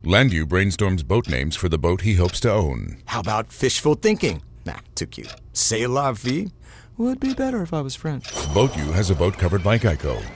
Landu brainstorms boat names for the boat he hopes to own. How about fishful thinking? Nah, too cute. C'est la vie? Would be better if I was French. Boat U has a boat covered by Geico.